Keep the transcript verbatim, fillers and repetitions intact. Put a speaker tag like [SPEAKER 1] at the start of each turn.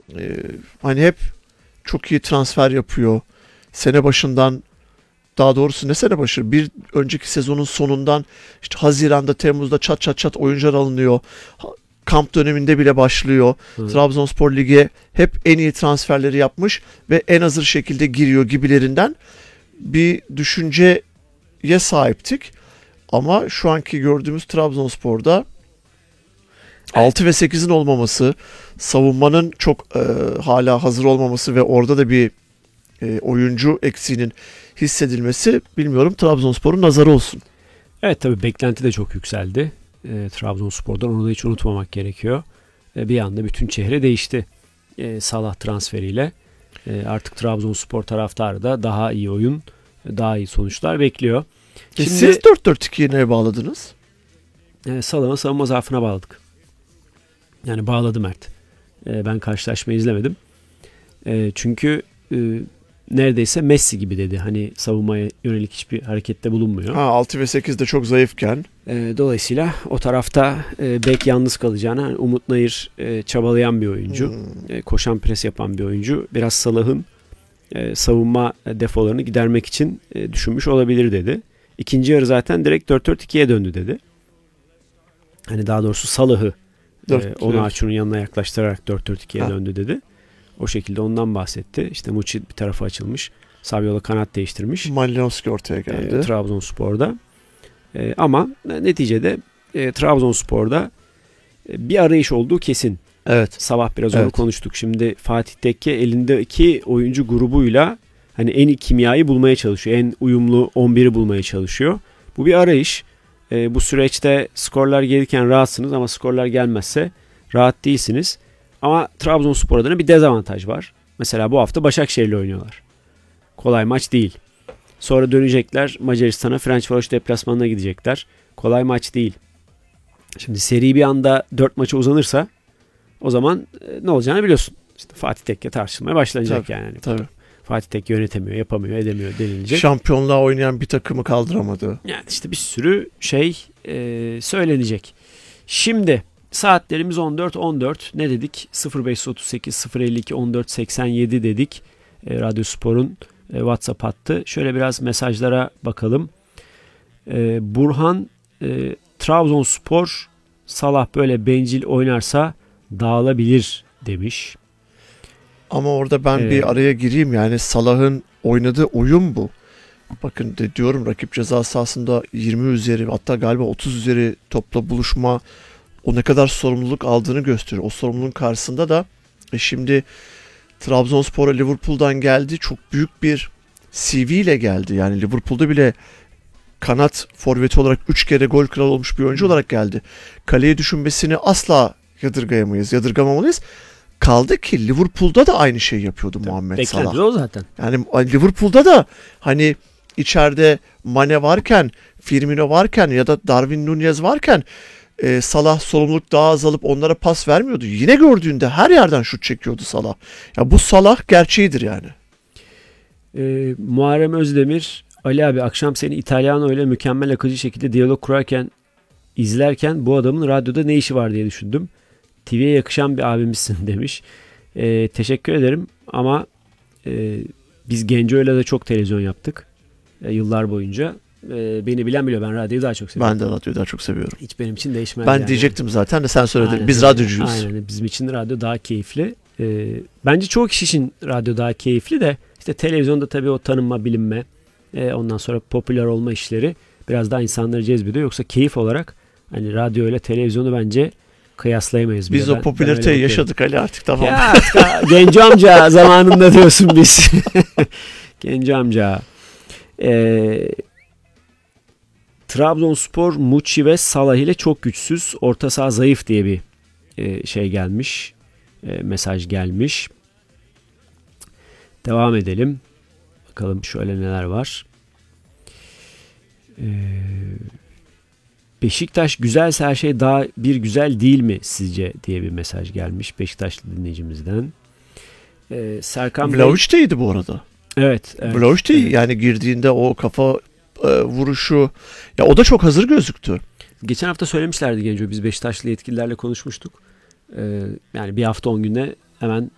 [SPEAKER 1] e, hani hep çok iyi transfer yapıyor. Sene başından, daha doğrusu ne sene başı, bir önceki sezonun sonundan işte Haziran'da, Temmuz'da çat çat çat oyuncular alınıyor. Kamp döneminde bile başlıyor. Hı. Trabzonspor Lig'e hep en iyi transferleri yapmış ve en hazır şekilde giriyor gibilerinden bir düşünceye sahiptik. Ama şu anki gördüğümüz Trabzonspor'da altı ve sekizin olmaması, savunmanın çok e, hala hazır olmaması ve orada da bir e, oyuncu eksiğinin hissedilmesi, bilmiyorum, Trabzonspor'un nazarı olsun.
[SPEAKER 2] Evet, tabii beklenti de çok yükseldi. E, Trabzonspor'dan onu da hiç unutmamak gerekiyor. E, bir anda bütün çehre değişti e, Salah transferiyle. E, artık Trabzonspor taraftarı da daha iyi oyun, daha iyi sonuçlar bekliyor.
[SPEAKER 1] Şimdi, e siz dört dört ikiye neye bağladınız?
[SPEAKER 2] E, Salah'ın savunma zaafına bağladık. Yani bağladı Mert. E, ben karşılaşmayı izlemedim. E, çünkü e, neredeyse Messi gibi dedi. Hani savunmaya yönelik hiçbir harekette bulunmuyor.
[SPEAKER 1] Ha, altı ve sekizde çok zayıfken.
[SPEAKER 2] E, dolayısıyla o tarafta e, bek yalnız kalacağına, hani Umut Nayır e, çabalayan bir oyuncu. Hmm. E, koşan pres yapan bir oyuncu. Biraz Salah'ın e, savunma defolarını gidermek için e, düşünmüş olabilir dedi. İkinci yarı zaten direkt dört dört ikiye döndü dedi. Hani daha doğrusu Salah'ı e, Onaçu'nun yanına yaklaştırarak dört dört ikiye ha. döndü dedi. O şekilde ondan bahsetti. İşte Muçi bir tarafa açılmış. Saviola kanat değiştirmiş.
[SPEAKER 1] Malinowski ortaya geldi.
[SPEAKER 2] E, Trabzonspor'da. E, ama neticede e, Trabzonspor'da e, bir arayış olduğu kesin.
[SPEAKER 1] Evet.
[SPEAKER 2] Sabah biraz
[SPEAKER 1] evet.
[SPEAKER 2] onu konuştuk. Şimdi Fatih Tekke elindeki oyuncu grubuyla hani en iyi kimyayı bulmaya çalışıyor. En uyumlu on biri bulmaya çalışıyor. Bu bir arayış. E, bu süreçte skorlar gelirken rahatsınız ama skorlar gelmezse rahat değilsiniz. Ama Trabzonspor adına bir dezavantaj var. Mesela bu hafta Başakşehir'le oynuyorlar. Kolay maç değil. Sonra dönecekler Macaristan'a, Ferencvaroş deplasmanına gidecekler. Kolay maç değil. Şimdi seri bir anda dört maça uzanırsa o zaman e, ne olacağını biliyorsun. İşte Fatih Tekke tartışılmaya başlanacak tabii, yani.
[SPEAKER 1] Tabii.
[SPEAKER 2] Fatih Tekke yönetemiyor, yapamıyor, edemiyor denilecek.
[SPEAKER 1] Şampiyonluğa oynayan bir takımı kaldıramadı.
[SPEAKER 2] Yani işte bir sürü şey e, söylenecek. Şimdi saatlerimiz on dört on dört. Ne dedik? sıfır beş otuz sekiz sıfır elli iki on dört seksen yedi dedik. E, Radyospor'un e, WhatsApp hattı. Şöyle biraz mesajlara bakalım. E, Burhan e, Trabzonspor Salah böyle bencil oynarsa dağılabilir demiş.
[SPEAKER 1] Ama orada ben ee, bir araya gireyim, yani Salah'ın oynadığı oyun bu. Bakın de diyorum, rakip ceza sahasında yirmi üzeri, hatta galiba otuz üzeri topla buluşma, o ne kadar sorumluluk aldığını gösteriyor. O sorumluluğun karşısında da e şimdi Trabzonspor'a Liverpool'dan geldi. Çok büyük bir C V ile geldi. Yani Liverpool'da bile kanat forveti olarak üç kere gol kralı olmuş bir oyuncu olarak geldi. Kaleye düşünmesini asla yadırgayamayız, yadırgamamalıyız. Kaldı ki Liverpool'da da aynı şeyi yapıyordu tabii, Muhammed Salah.
[SPEAKER 2] Beklenti o zaten.
[SPEAKER 1] Yani Liverpool'da da hani içeride Mane varken, Firmino varken ya da Darwin Nunez varken e, Salah sorumluluk daha azalıp onlara pas vermiyordu. Yine gördüğünde her yerden şut çekiyordu Salah. Ya bu Salah gerçeğidir yani.
[SPEAKER 2] Ee, Muharrem Özdemir, Ali abi akşam seni İtalyano ile mükemmel akıcı şekilde diyalog kurarken, izlerken bu adamın radyoda ne işi var diye düşündüm. T V'ye yakışan bir abimizsin demiş. Ee, teşekkür ederim ama e, biz Genco'yla da çok televizyon yaptık. E, yıllar boyunca. E, beni bilen biliyor, ben radyoyu daha çok seviyorum.
[SPEAKER 1] Ben de radyoyu daha çok seviyorum.
[SPEAKER 2] Hiç benim için değişmez.
[SPEAKER 1] Ben
[SPEAKER 2] yani.
[SPEAKER 1] diyecektim zaten de sen söyledin.
[SPEAKER 2] Aynen,
[SPEAKER 1] biz radyocuyuz.
[SPEAKER 2] Aynen, bizim için radyo daha keyifli. E, bence çoğu kişi için radyo daha keyifli de işte televizyonda tabii o tanınma, bilinme, e, ondan sonra popüler olma işleri biraz daha insanları cezbediyor. Yoksa keyif olarak hani radyo ile televizyonu bence kıyaslayamayız.
[SPEAKER 1] Biz
[SPEAKER 2] bile.
[SPEAKER 1] o ben, popülariteyi ben yaşadık Ali, artık tamam.
[SPEAKER 2] Ya artık Genco amca zamanında diyorsun biz. Genco amca. Eee Trabzonspor Muçi ve Salah ile çok güçsüz, orta saha zayıf diye bir e, şey gelmiş. E, mesaj gelmiş. Devam edelim. Bakalım şöyle neler var. E, Beşiktaş güzelse her şey daha bir güzel değil mi sizce diye bir mesaj gelmiş Beşiktaşlı dinleyicimizden. E, Serkan Bey.
[SPEAKER 1] Vlahovic de iyiydi bu arada.
[SPEAKER 2] Evet. evet
[SPEAKER 1] Vlahovic de iyi.
[SPEAKER 2] Evet.
[SPEAKER 1] Yani girdiğinde o kafa e, vuruşu, ya o da çok hazır gözüktü.
[SPEAKER 2] Geçen hafta söylemişlerdi Genco, biz Beşiktaşlı yetkililerle konuşmuştuk. Ee, yani bir hafta on günde hemen